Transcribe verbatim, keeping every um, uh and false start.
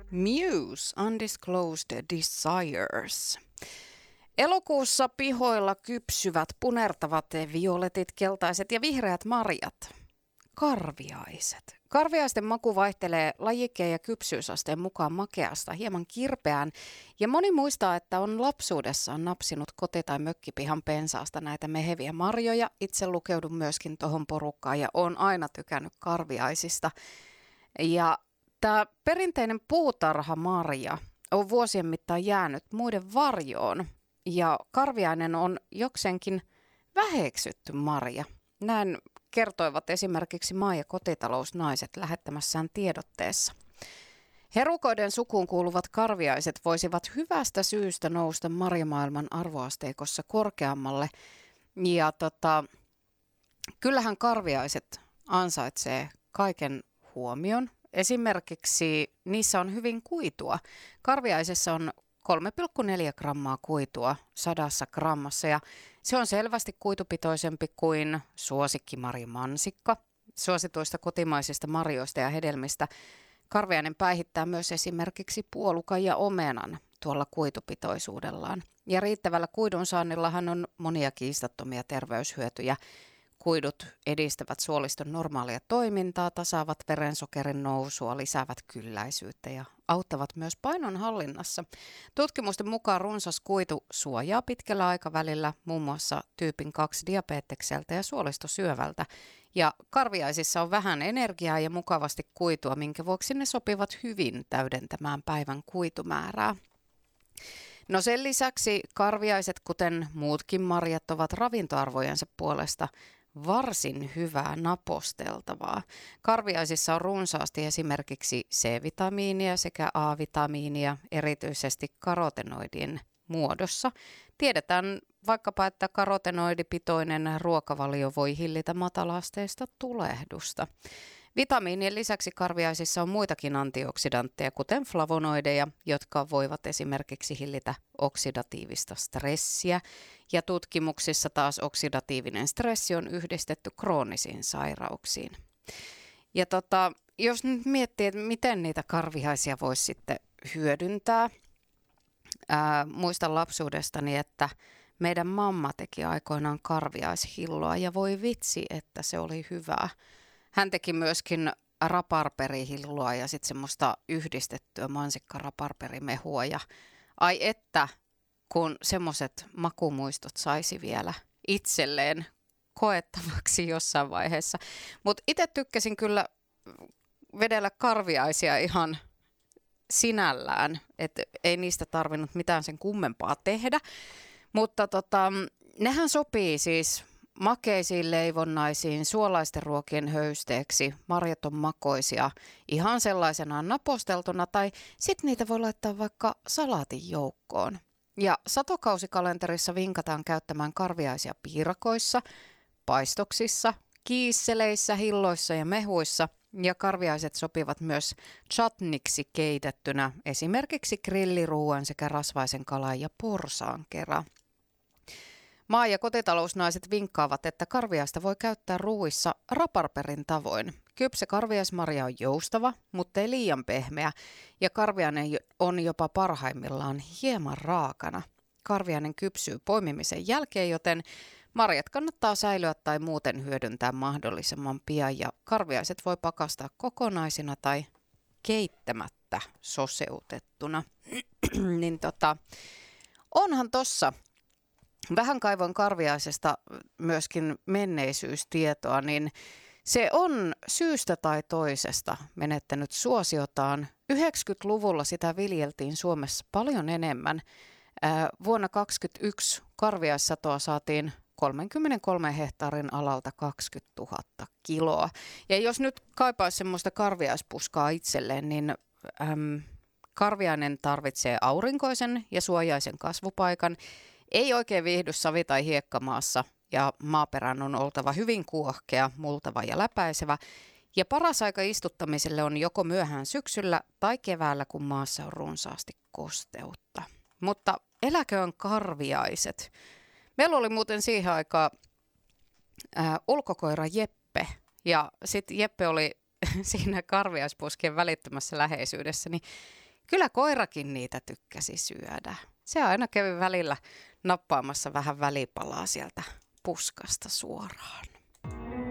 Muse, Undisclosed Desires. Elokuussa pihoilla kypsyvät punertavat violetit, keltaiset ja vihreät marjat. Karviaiset. Karviaisten maku vaihtelee lajikkeen ja kypsyysasteen mukaan makeasta, hieman kirpeään, ja moni muistaa, että on lapsuudessaan napsinut koti- tai mökkipihan pensaasta näitä meheviä marjoja. Itse lukeudun myöskin tohon porukkaan ja olen aina tykännyt karviaisista. Ja tämä perinteinen puutarhamarja on vuosien mittaan jäänyt muiden varjoon, ja karviainen on jokseenkin väheksytty marja. Näin kertoivat esimerkiksi maa- ja kotitalousnaiset lähettämässään tiedotteessa. Herukoiden sukuun kuuluvat karviaiset voisivat hyvästä syystä nousta marjamaailman arvoasteikossa korkeammalle. Ja tota, kyllähän karviaiset ansaitsee kaiken huomion. Esimerkiksi niissä on hyvin kuitua. Karviaisessa on kolme pilkku neljä grammaa kuitua sadassa grammassa ja se on selvästi kuitupitoisempi kuin suosikkimarjamansikka. Suosituista kotimaisista marjoista ja hedelmistä karviainen päihittää myös esimerkiksi puolukan ja omenan tuolla kuitupitoisuudellaan. Ja riittävällä kuidun saannillahan on monia kiistattomia terveyshyötyjä. Kuidut edistävät suoliston normaalia toimintaa, tasaavat verensokerin nousua, lisäävät kylläisyyttä ja auttavat myös painon hallinnassa. Tutkimusten mukaan runsas kuitu suojaa pitkällä aikavälillä muun muassa tyypin kaksi diabetekseltä ja suolistosyövältä. Ja karviaisissa on vähän energiaa ja mukavasti kuitua, minkä vuoksi ne sopivat hyvin täydentämään päivän kuitumäärää. No sen lisäksi karviaiset, kuten muutkin marjat, ovat ravintoarvojensa puolesta varsin hyvää naposteltavaa. Karviaisissa on runsaasti esimerkiksi C-vitamiinia sekä A-vitamiinia, erityisesti karotenoidien muodossa. Tiedetään vaikkapa, että karotenoidipitoinen ruokavalio voi hillitä matala-asteista tulehdusta. Vitamiinien lisäksi karviaisissa on muitakin antioksidantteja, kuten flavonoideja, jotka voivat esimerkiksi hillitä oksidatiivista stressiä. Ja tutkimuksissa taas oksidatiivinen stressi on yhdistetty kroonisiin sairauksiin. Ja tota, jos nyt miettii, että miten niitä karviaisia voisi sitten hyödyntää. Ää, muistan lapsuudestani, että meidän mamma teki aikoinaan karviaishilloa ja voi vitsi, että se oli hyvää. Hän teki myöskin raparperihilloa ja sitten semmoista yhdistettyä mansikka-raparperimehua. Ja ai että, kun semmoiset makumuistot saisi vielä itselleen koettavaksi jossain vaiheessa. Mutta itse tykkäsin kyllä vedellä karviaisia ihan sinällään, että ei niistä tarvinnut mitään sen kummempaa tehdä. Mutta tota, nehän sopii siis makeisiin leivonnaisiin, suolaisten ruokien höysteeksi, marjat on makoisia, ihan sellaisenaan naposteltuna, tai sitten niitä voi laittaa vaikka salaatin joukkoon. Ja satokausikalenterissa vinkataan käyttämään karviaisia piirakoissa, paistoksissa, kiisseleissä, hilloissa ja mehuissa, ja karviaiset sopivat myös chutniksi keitettynä, esimerkiksi grilliruuan sekä rasvaisen kalan ja porsaan kera. Maa- ja kotitalousnaiset vinkkaavat, että karviaista voi käyttää ruuissa raparperin tavoin. Kypsä karviaismarja on joustava, mutta ei liian pehmeä, ja karviainen on jopa parhaimmillaan hieman raakana. Karviainen kypsyy poimimisen jälkeen, joten marjat kannattaa säilyä tai muuten hyödyntää mahdollisimman pian, ja karviaiset voi pakastaa kokonaisina tai keittämättä soseutettuna. niin tota, onhan tossa. Vähän kaivoin karviaisesta myöskin menneisyystietoa, niin se on syystä tai toisesta menettänyt suosiotaan. yhdeksänkymmentäluvulla sitä viljeltiin Suomessa paljon enemmän. Ää, vuonna kaksituhattakaksikymmentäyksi karviaissatoa saatiin kolmekymmentäkolme hehtaarin alalta kaksikymmentätuhatta kiloa. Ja jos nyt kaipaisi semmoista karviaispuskaa itselleen, niin äm, karviainen tarvitsee aurinkoisen ja suojaisen kasvupaikan. Ei oikein viihdy savi- tai hiekkamaassa ja maaperän on oltava hyvin kuohkea, multava ja läpäisevä. Ja paras aika istuttamiselle on joko myöhään syksyllä tai keväällä, kun maassa on runsaasti kosteutta. Mutta eläköön karviaiset. Meillä oli muuten siihen aikaan ää, ulkokoira Jeppe ja sitten Jeppe oli siinä karviaispuskien välittömässä läheisyydessä, niin Kyllä koirakin niitä tykkäsi syödä. Se aina kävi välillä nappaamassa vähän välipalaa sieltä puskasta suoraan.